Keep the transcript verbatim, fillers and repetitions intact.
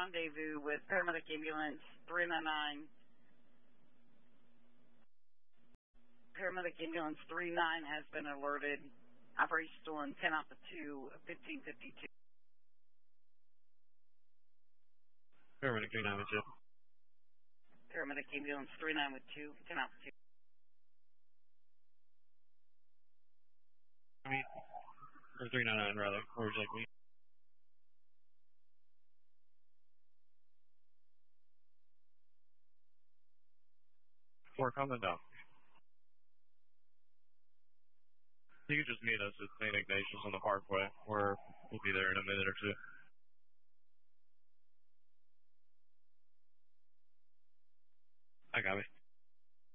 rendezvous with paramedic ambulance three nine nine. Paramedic ambulance three nine has been alerted. Operation still in ten Alpha two, fifteen fifty-two. Paramedic three nine with two. Paramedic ambulance three nine with two, ten Alpha two. I mean, or three nine nine rather, or would you like me? Four, comment down. You can just meet us at Saint Ignatius on the Parkway. We're, we'll be there in a minute or two.